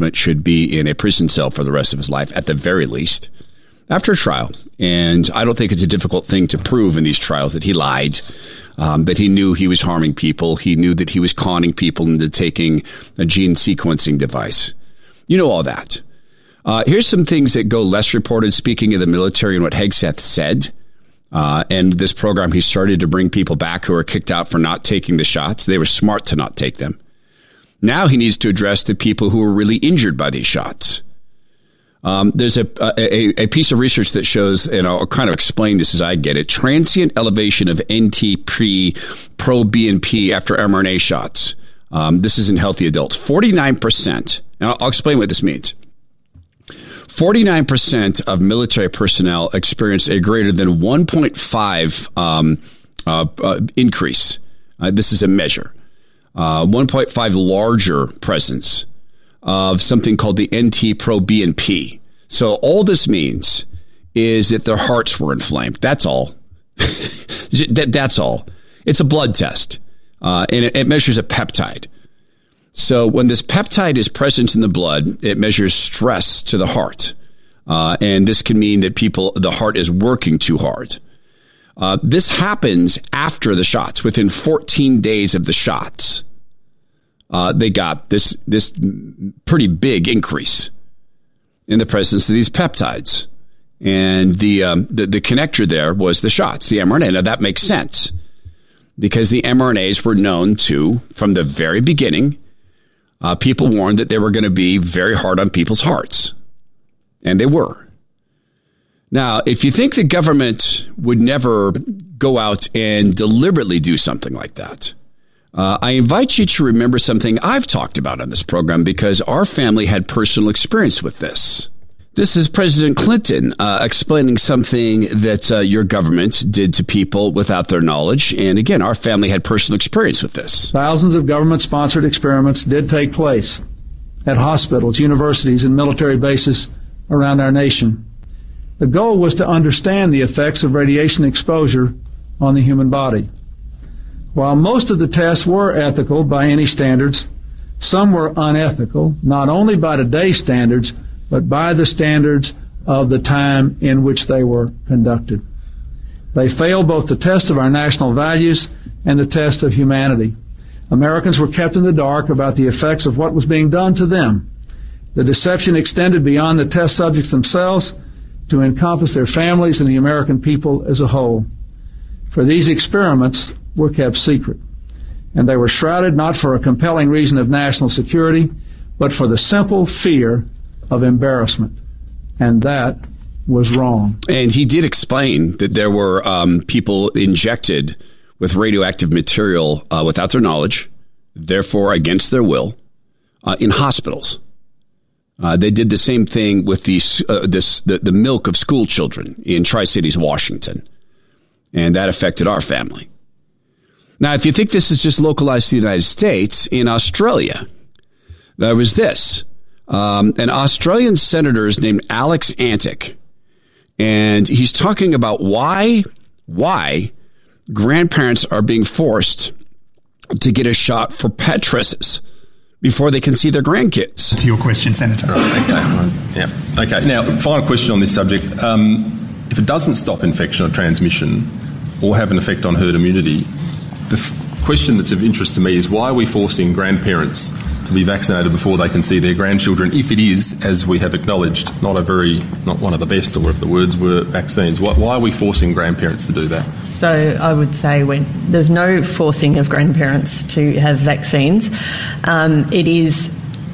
punishment should be in a prison cell for the rest of his life, at the very least, after a trial. And I don't think it's a difficult thing to prove in these trials that he lied, that he knew he was harming people. He knew that he was conning people into taking a gene sequencing device. You know all that. Here's some things that go less reported, speaking of the military and what Hegseth said. And this program he started to bring people back who were kicked out for not taking the shots. They were smart to not take them. Now he needs to address the people who were really injured by these shots. There's a piece of research that shows, and I'll kind of explain this as I get it, transient elevation of NT-proBNP after mRNA shots. This is in healthy adults. 49%. Now, I'll explain what this means. 49% of military personnel experienced a greater than 1.5 increase. This is a measure. 1.5 larger presence of something called the NT-proBNP. So all this means is that their hearts were inflamed. That's all. That's all. It's a blood test, and it measures a peptide. So when this peptide is present in the blood, it measures stress to the heart. And this can mean that the heart is working too hard. This happens after the shots. Within 14 days of the shots, they got this pretty big increase in the presence of these peptides. And the connector there was the shots, the mRNA. Now, that makes sense because the mRNAs were known to, from the very beginning, people warned that they were going to be very hard on people's hearts. And they were. Now, if you think the government would never go out and deliberately do something like that, I invite you to remember something I've talked about on this program because our family had personal experience with this. This is President Clinton explaining something that your government did to people without their knowledge. And again, our family had personal experience with this. Thousands of government-sponsored experiments did take place at hospitals, universities, and military bases around our nation. The goal was to understand the effects of radiation exposure on the human body. While most of the tests were ethical by any standards, some were unethical, not only by today's standards, but by the standards of the time in which they were conducted. They failed both the test of our national values and the test of humanity. Americans were kept in the dark about the effects of what was being done to them. The deception extended beyond the test subjects themselves to encompass their families and the American people as a whole. For these experiments were kept secret, and they were shrouded not for a compelling reason of national security, but for the simple fear of embarrassment. And that was wrong. And he did explain that there were people injected with radioactive material without their knowledge, therefore against their will, in hospitals. They did the same thing with the milk of school children in Tri-Cities, Washington. And that affected our family. Now, if you think this is just localized to the United States, in Australia, there was this. An Australian senator is named Alex Antic. And he's talking about why grandparents are being forced to get a shot for pet tresses before they can see their grandkids. To your question, Senator. Okay. Now, final question on this subject. If it doesn't stop infection or transmission or have an effect on herd immunity, the question that's of interest to me is why are we forcing grandparents to be vaccinated before they can see their grandchildren if it is, as we have acknowledged, not one of the best, or whatever the words were, vaccines? Why are we forcing grandparents to do that? So I would say there's no forcing of grandparents to have vaccines. It is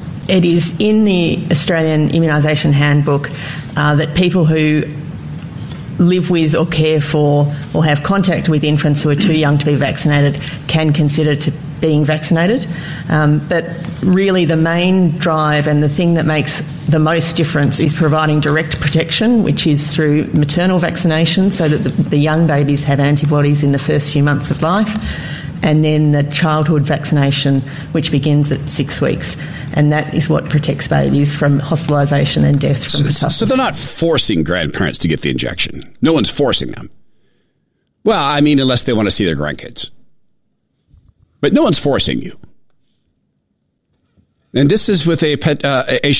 in the Australian Immunisation Handbook that people who live with or care for or have contact with infants who are too young to be vaccinated can consider to being vaccinated. But really the main drive and the thing that makes the most difference is providing direct protection, which is through maternal vaccination so that the young babies have antibodies in the first few months of life, and then the childhood vaccination, which begins at 6 weeks. And that is what protects babies from hospitalisation and death from pertussis. So they're not forcing grandparents to get the injection. No one's forcing them. Well, I mean, unless they want to see their grandkids. But no one's forcing you. And this is with a